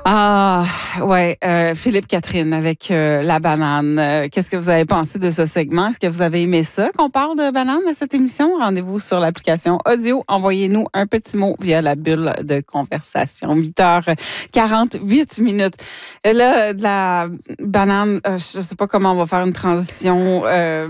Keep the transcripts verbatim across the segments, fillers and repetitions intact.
Ah, ouais, euh, Philippe Catherine avec euh, la banane. Euh, qu'est-ce que vous avez pensé de ce segment? Est-ce que vous avez aimé ça, qu'on parle de banane à cette émission? Rendez-vous sur l'application audio. Envoyez-nous un petit mot via la bulle de conversation. huit heures quarante-huit minutes. Et là, de la banane, euh, je sais pas comment on va faire une transition euh,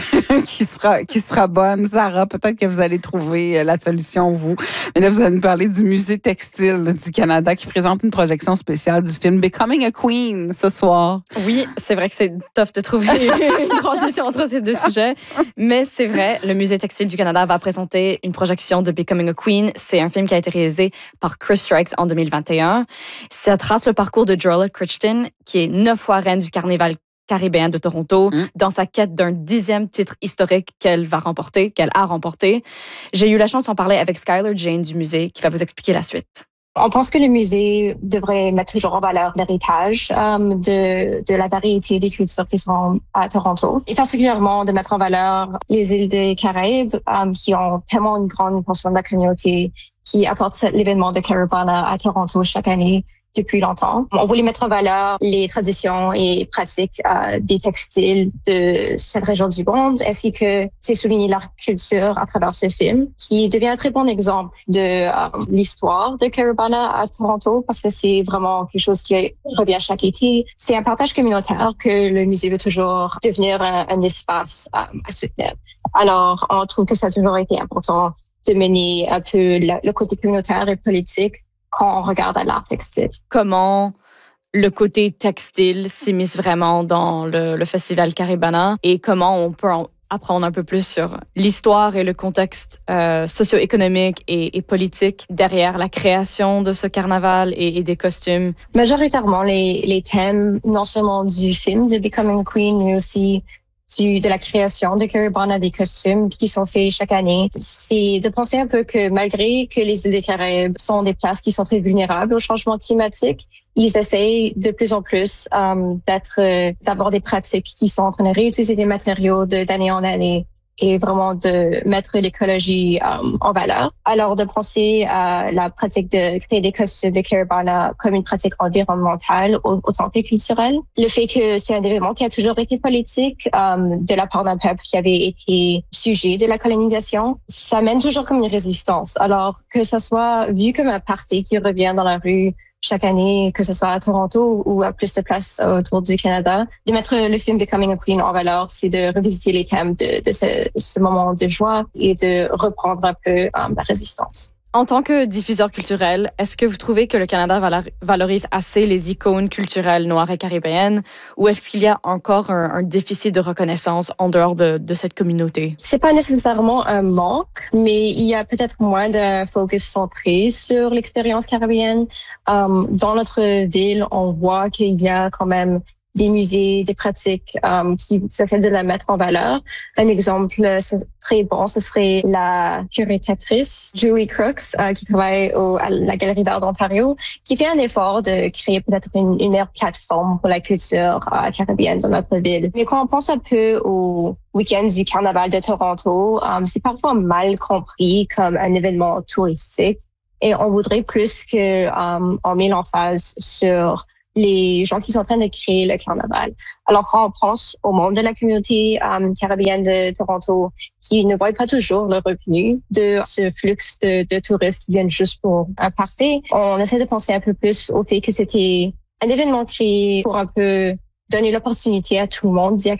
qui sera qui sera bonne. Sarah, peut-être que vous allez trouver la solution, vous. Mais là, vous allez nous parler du Musée textile du Canada qui présente une projection spéciale du film Becoming a Queen ce soir. Oui, c'est vrai que c'est tough de trouver une transition entre ces deux sujets, mais c'est vrai, le Musée textile du Canada va présenter une projection de Becoming a Queen. C'est un film qui a été réalisé par Chris Strikes en deux mille vingt et un. Ça trace le parcours de Jorla Crichton, qui est neuf fois reine du Carnival caribéen de Toronto, mmh. dans sa quête d'un dixième titre historique qu'elle va remporter, qu'elle a remporté. J'ai eu la chance d'en parler avec Skylar Jane du musée, qui va vous expliquer la suite. On pense que le musée devrait mettre toujours en valeur l'héritage euh, de, de la variété des cultures qui sont à Toronto, et particulièrement de mettre en valeur les îles des Caraïbes euh, qui ont tellement une grande portion de la communauté qui apporte l'événement de Caribana à Toronto chaque année depuis longtemps. On voulait mettre en valeur les traditions et pratiques euh, des textiles de cette région du monde, ainsi que c'est souligner leur culture à travers ce film, qui devient un très bon exemple de euh, l'histoire de Caribana à Toronto, parce que c'est vraiment quelque chose qui revient chaque été. C'est un partage communautaire que le musée veut toujours devenir un, un espace euh, à soutenir. Alors, on trouve que ça a toujours été important de mener un peu la, le côté communautaire et politique quand on regarde à l'art textile. Comment le côté textile s'immisce vraiment dans le, le festival Caribana et comment on peut en apprendre un peu plus sur l'histoire et le contexte euh, socio-économique et, et politique derrière la création de ce carnaval et, et des costumes. Majoritairement, les, les thèmes, non seulement du film de Becoming a Queen, mais aussi Du, de la création de Caribana, des costumes qui sont faits chaque année. C'est de penser un peu que malgré que les îles des Caraïbes sont des places qui sont très vulnérables au changement climatique, ils essayent de plus en plus um, d'être, euh, d'avoir des pratiques qui sont en train de réutiliser des matériaux de, d'année en année et vraiment de mettre l'écologie um, en valeur. Alors, de penser à la pratique de créer des costumes de Caribana comme une pratique environnementale autant que culturelle. Le fait que c'est un événement qui a toujours été politique um, de la part d'un peuple qui avait été sujet de la colonisation, ça mène toujours comme une résistance. Alors, que ça soit vu comme un parti qui revient dans la rue chaque année, que ce soit à Toronto ou à plus de places autour du Canada, de mettre le film Becoming a Queen en valeur, c'est de revisiter les thèmes de, de ce, ce moment de joie et de reprendre un peu um, la résistance. En tant que diffuseur culturel, est-ce que vous trouvez que le Canada valorise assez les icônes culturelles noires et caribéennes ou est-ce qu'il y a encore un, un déficit de reconnaissance en dehors de, de cette communauté? C'est pas nécessairement un manque, mais il y a peut-être moins d'un focus centré sur l'expérience caribéenne. Um, dans notre ville, on voit qu'il y a quand même des musées, des pratiques um, qui essaient de la mettre en valeur. Un exemple très bon, ce serait la curatrice Julie Crooks, uh, qui travaille au, à la Galerie d'art d'Ontario, qui fait un effort de créer peut-être une, une meilleure plateforme pour la culture uh, caribéenne dans notre ville. Mais quand on pense un peu au week-end du Carnaval de Toronto, um, c'est parfois mal compris comme un événement touristique et on voudrait plus que um, on met l'emphase sur les gens qui sont en train de créer le carnaval. Alors, quand on pense au monde de la communauté um, caribéenne de Toronto, qui ne voit pas toujours le revenu de ce flux de, de touristes qui viennent juste pour un party, on essaie de penser un peu plus au fait que c'était un événement créé pour un peu donner l'opportunité à tout le monde d'y